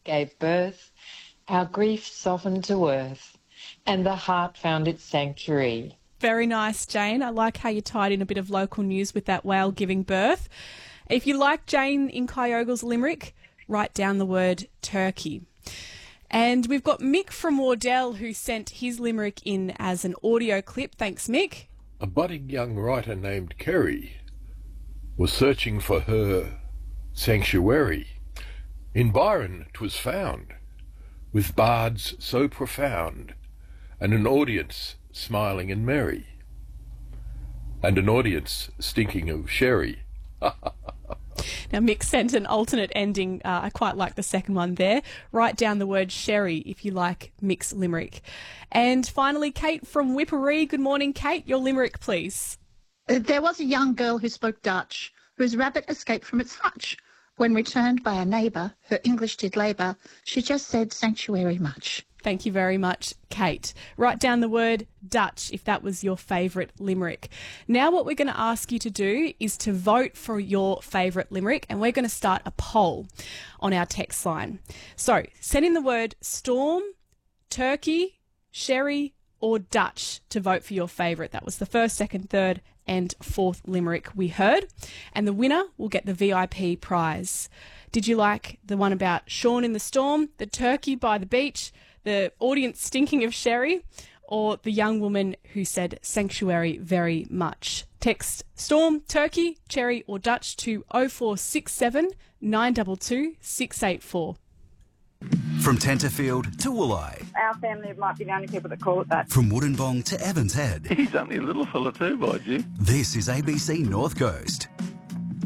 gave birth, our grief softened to earth, and the heart found its sanctuary. Very nice, Jane. I like how you tied in a bit of local news with that whale giving birth. If you like Jane in Kyogle's limerick, write down the word turkey. And we've got Mick from Wardell who sent his limerick in as an audio clip. Thanks, Mick. A budding young writer named Kerry was searching for her sanctuary. In Byron 'twas found, with bards so profound, and an audience smiling and merry, and an audience stinking of sherry. Now, Mick sent an alternate ending. I quite like the second one there. Write down the word sherry if you like Mick's limerick. And finally, Kate from Whipperee. Good morning, Kate. Your limerick, please. There was a young girl who spoke Dutch, whose rabbit escaped from its hutch. When returned by a neighbour, her English did labour. She just said sanctuary much. Thank you very much, Kate. Write down the word Dutch if that was your favourite limerick. Now what we're going to ask you to do is to vote for your favourite limerick, and we're going to start a poll on our text line. So send in the word storm, turkey, sherry or Dutch to vote for your favourite. That was the first, second, third and fourth limerick we heard. And the winner will get the VIP prize. Did you like the one about Sean in the storm, the turkey by the beach, the audience stinking of sherry, or the young woman who said sanctuary very much? Text storm, turkey, cherry or Dutch to 0467 922 684. From Tenterfield to Wooleye. Our family might be the only people that call it that. From Woodinbong to Evans Head. He's only a little fella too, by you. This is ABC North Coast.